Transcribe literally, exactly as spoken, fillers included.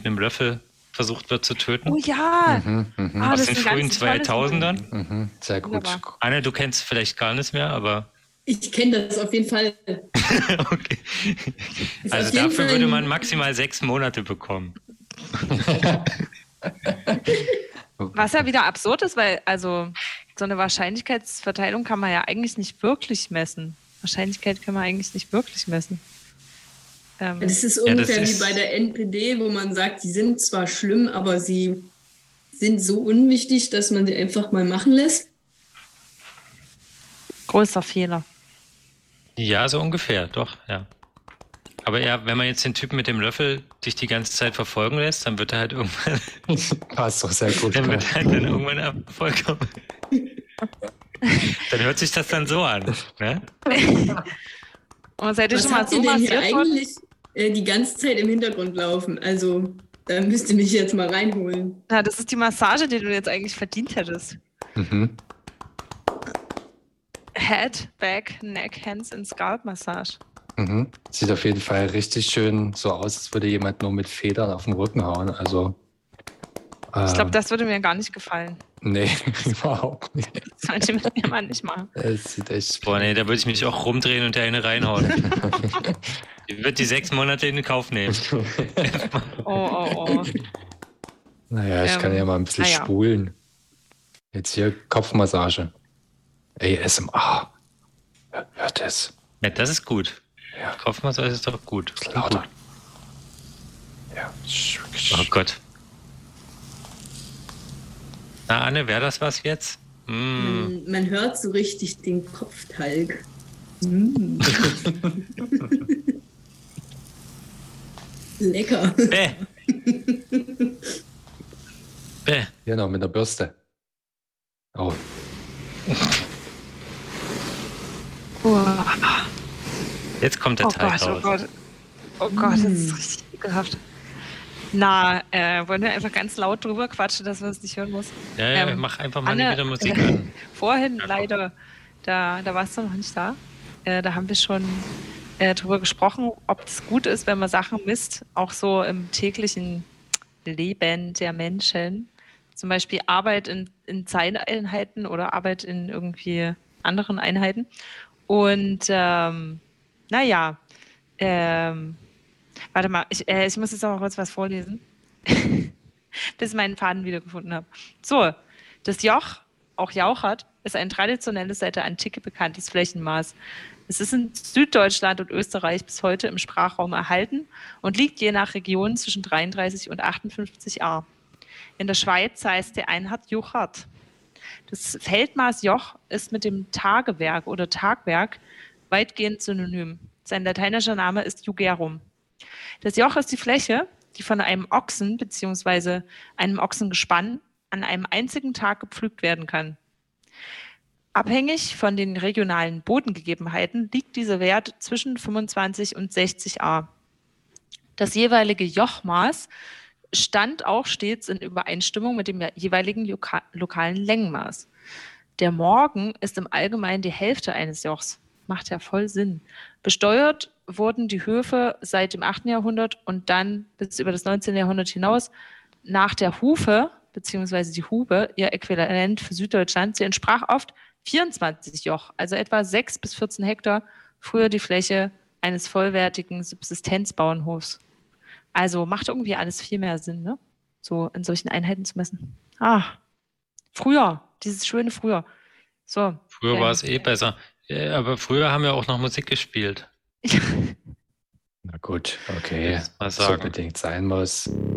einem Löffel versucht wird zu töten. Oh ja! Mhm, mhm. Ah, Aus das den ist ein frühen ganz tolles zweitausendern. Mhm, sehr gut. Wunderbar. Anne, du kennst vielleicht gar nichts mehr, aber Ich kenne das auf jeden Fall. okay. Ist Also auf jeden dafür Fall würde ein- man maximal sechs Monate bekommen. Was ja wieder absurd ist, weil also so eine Wahrscheinlichkeitsverteilung kann man ja eigentlich nicht wirklich messen. Wahrscheinlichkeit kann man eigentlich nicht wirklich messen. Ähm, Das ist Ja, ungefähr das wie ist- bei der N P D, wo man sagt, die sind zwar schlimm, aber sie sind so unwichtig, dass man sie einfach mal machen lässt. Größter Fehler. Ja, so ungefähr, doch, ja. Aber ja, wenn man jetzt den Typen mit dem Löffel dich die ganze Zeit verfolgen lässt, dann wird er halt irgendwann, Passt doch sehr gut. dann wird halt dann irgendwann Erfolg haben. Dann hört sich das dann so an. Ne? Und seid ihr Was schon mal habt so ihr denn hier massiert worden? eigentlich äh, die ganze Zeit im Hintergrund laufen? Also, da müsst ihr mich jetzt mal reinholen. Na, das ist die Massage, die du jetzt eigentlich verdient hättest. Mhm. Head, Back, Neck, Hands and Scalp Massage. Mhm. Sieht auf jeden Fall richtig schön so aus, als würde jemand nur mit Federn auf den Rücken hauen. Also, äh, Ich glaube, das würde mir gar nicht gefallen. nee, überhaupt nicht. Das sollte mit mir mal nicht machen. Es sieht echt. Boah, nee, da würde ich mich auch rumdrehen und der eine reinhauen. Ich würde die sechs Monate in Kauf nehmen. Oh, oh, oh. Naja, ich Ähm, kann ja mal ein bisschen naja. spulen. Jetzt hier Kopfmassage. A S M R. Hör- Hört es. Ja, das ist gut. Ja. Kopfmassage ist doch gut. Ist lauter. Ja. Oh Gott. Na, Anne, wäre das was jetzt? Mm. Man, man hört so richtig den Kopftalg. Mm. Lecker. Bäh. Bäh. Hier noch mit der Bürste. Oh, Uah. Jetzt kommt der Oh Teig Gott, oh raus. Gott. Oh Gott, das ist richtig ekelhaft. Na, äh, wollen wir einfach ganz laut drüber quatschen, dass man es nicht hören muss? Ja, ja, Ähm, mach einfach mal Anne, wieder Musik an. Vorhin Ja, komm. leider, da, da warst du noch nicht da. Äh, da haben wir schon äh, drüber gesprochen, ob es gut ist, wenn man Sachen misst, auch so im täglichen Leben der Menschen. Zum Beispiel Arbeit in, in Zeiteinheiten oder Arbeit in irgendwie anderen Einheiten. Und ähm, naja, ähm, warte mal, ich, äh, ich muss jetzt noch kurz was vorlesen, bis ich meinen Faden wiedergefunden habe. So, das Joch, auch Jauchert, ist ein traditionelles, seit der Antike bekanntes Flächenmaß. Es ist in Süddeutschland und Österreich bis heute im Sprachraum erhalten und liegt je nach Region zwischen dreiunddreißig und achtundfünfzig Ar. In der Schweiz heißt die Einheit Juchert. Das Feldmaß Joch ist mit dem Tagewerk oder Tagwerk weitgehend synonym. Sein lateinischer Name ist Jugerum. Das Joch ist die Fläche, die von einem Ochsen bzw. einem Ochsengespann an einem einzigen Tag gepflügt werden kann. Abhängig von den regionalen Bodengegebenheiten liegt dieser Wert zwischen fünfundzwanzig und sechzig Ar. Das jeweilige Jochmaß stand auch stets in Übereinstimmung mit dem jeweiligen loka lokalen Längenmaß. Der Morgen ist im Allgemeinen die Hälfte eines Jochs. Macht ja voll Sinn. Besteuert wurden die Höfe seit dem achten Jahrhundert und dann bis über das neunzehnte Jahrhundert hinaus nach der Hufe, beziehungsweise die Hube, ihr Äquivalent für Süddeutschland. Sie entsprach oft vierundzwanzig Joch, also etwa sechs bis vierzehn Hektar, früher die Fläche eines vollwertigen Subsistenzbauernhofs. Also macht irgendwie alles viel mehr Sinn, ne? So in solchen Einheiten zu messen. Ah, früher, dieses schöne Früher. So. Früher ähm, war es eh besser. Ja, aber früher haben wir auch noch Musik gespielt. na gut, okay. Jetzt mal So sagen. bedingt sein muss.